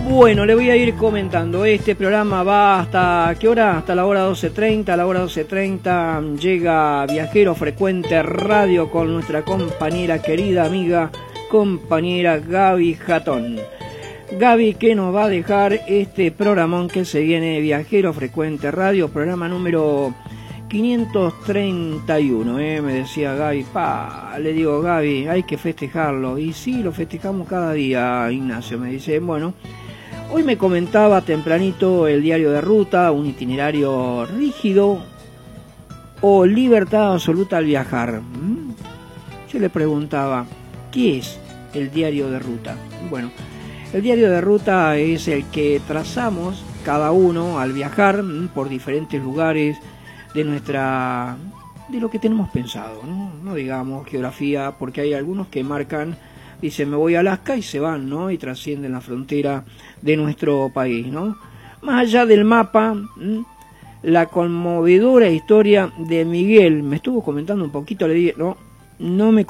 Bueno, le voy a ir comentando. Este programa va hasta ¿qué hora? Hasta la hora 12:30. A la hora 12:30 llega Viajero Frecuente Radio con nuestra compañera, querida amiga, compañera Gaby Jatón. Gaby, que nos va a dejar este programón que se viene, Viajero Frecuente Radio, programa número 531, me decía Gaby. Le digo, Gaby, hay que festejarlo. Y sí, lo festejamos cada día, Ignacio. Me dice, bueno, hoy me comentaba tempranito el diario de ruta, un itinerario rígido o libertad absoluta al viajar. Yo le preguntaba, ¿qué es el diario de ruta? Bueno, el diario de ruta es el que trazamos cada uno al viajar por diferentes lugares de lo que tenemos pensado, no digamos geografía, porque hay algunos que marcan, dicen me voy a Alaska y se van, ¿no? Y trascienden la frontera de nuestro país, ¿no? Más allá del mapa, la conmovedora historia de Miguel, me estuvo comentando un poquito, le dije, no me